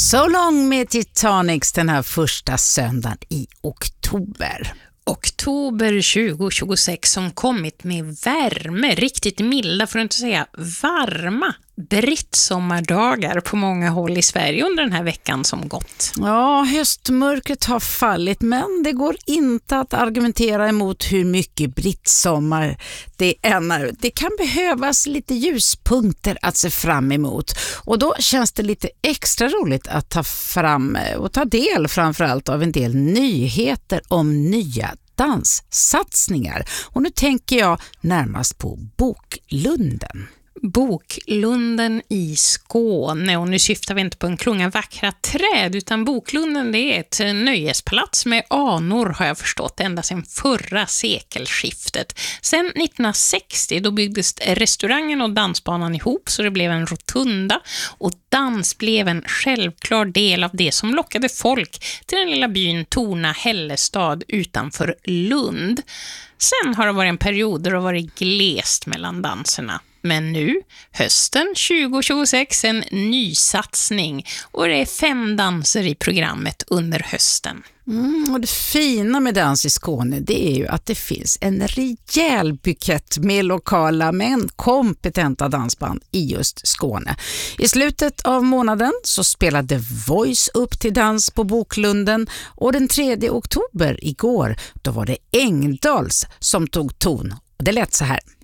So Long med Titanics den här första söndagen i oktober. Oktober 2026 som kommit med värme, riktigt milda för att inte säga varma brittsommardagar på många håll i Sverige under den här veckan som gått. Ja, höstmörkret har fallit, men det går inte att argumentera emot hur mycket brittsommar det är. Det kan behövas lite ljuspunkter att se fram emot, och då känns det lite extra roligt att ta fram och ta del framförallt av en del nyheter om nya danssatsningar. Och nu tänker jag närmast på Boklunden. Boklunden i Skåne, och nu syftar vi inte på en klunga vackra träd, utan Boklunden, det är ett nöjesplats med anor, har jag förstått, ända sedan förra sekelskiftet. Sen 1960 då byggdes restaurangen och dansbanan ihop så det blev en rotunda, och dans blev en självklar del av det som lockade folk till den lilla byn Torna-Hällestad utanför Lund. Sen har det varit en period där det har varit glest mellan danserna. Men nu, hösten 2026, en ny satsning, och det är 5 danser i programmet under hösten. Och det fina med dans i Skåne, det är ju att det finns en rejäl bukett med lokala men kompetenta dansband i just Skåne. I slutet av månaden så spelade Voice upp till dans på Boklunden, och den 3 oktober igår, då var det Engdals som tog ton, och det lät så här.